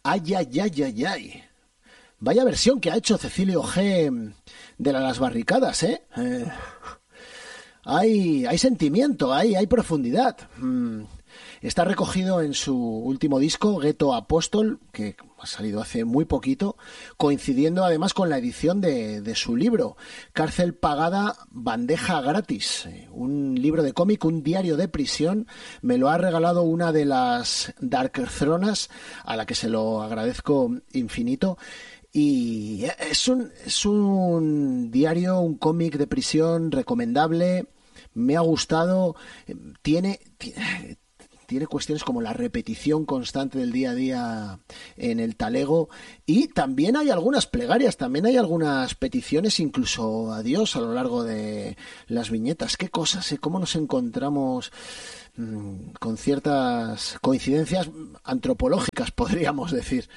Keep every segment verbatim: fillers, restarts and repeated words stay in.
Ay, ay, ay, ay, ay. Vaya versión que ha hecho Cecilio G de la Las Barricadas, ¿eh? eh hay, hay sentimiento, hay, hay profundidad. Mm. Está recogido en su último disco, Ghetto Apóstol, que ha salido hace muy poquito, coincidiendo además con la edición de, de su libro, Cárcel Pagada, Bandeja Gratis, un libro de cómic, un diario de prisión. Me lo ha regalado una de las Darkthronas, a la que se lo agradezco infinito. Y es un, es un diario, un cómic de prisión recomendable. Me ha gustado. Tiene, tiene, tiene cuestiones como la repetición constante del día a día en el talego, y también hay algunas plegarias, también hay algunas peticiones, incluso a Dios a lo largo de las viñetas. Qué cosas, ¿eh? Cómo nos encontramos mmm, con ciertas coincidencias antropológicas, podríamos decir.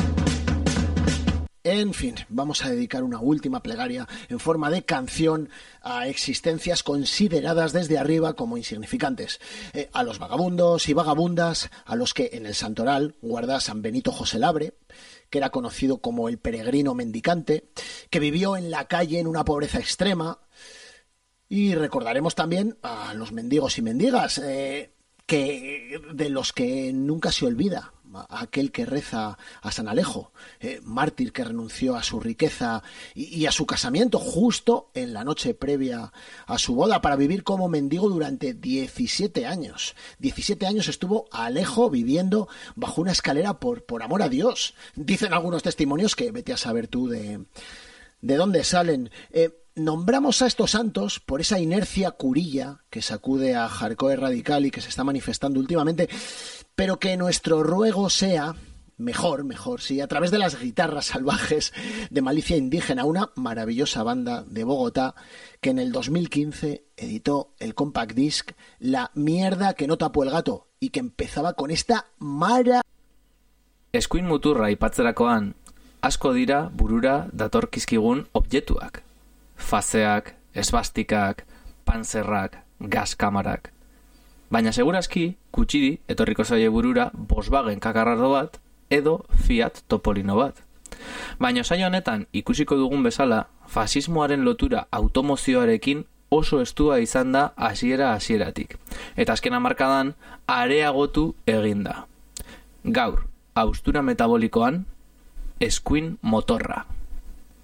En fin, vamos a dedicar una última plegaria en forma de canción a existencias consideradas desde arriba como insignificantes. Eh, a los vagabundos y vagabundas, a los que en el santoral guarda San Benito José Labre, que era conocido como el peregrino mendicante, que vivió en la calle en una pobreza extrema. Y recordaremos también a los mendigos y mendigas, eh, que, de los que nunca se olvida aquel que reza a San Alejo, eh, mártir que renunció a su riqueza y, y a su casamiento justo en la noche previa a su boda para vivir como mendigo durante diecisiete años. diecisiete años estuvo Alejo viviendo bajo una escalera por, por amor a Dios. Dicen algunos testimonios que vete a saber tú de, de dónde salen. Eh, Nombramos a estos santos por esa inercia curilla que sacude a Jarcoe Radical y que se está manifestando últimamente, pero que nuestro ruego sea, mejor, mejor, sí, a través de las guitarras salvajes de Malicia Indígena, una maravillosa banda de Bogotá que en el dos mil quince editó el compact disc La mierda que no tapó el gato, y que empezaba con esta mara... Eskuin muturra aipatzerakoan, asko dira burura datorkizkigun objektuak. Fazeak, esbastikak, panzerrak, gaskamarak. Baina segurazki, kutsiri etorriko zaie burura Volkswagen kakarrardo bat edo Fiat Topolino bat. Baina saio honetan ikusiko dugun bezala, fasismoaren lotura automozioarekin oso estua izan da hasiera hasieratik. Eta azken hamarkadan areagotu egin da. Gaur, haustura metabolikoan, eskuin motorra.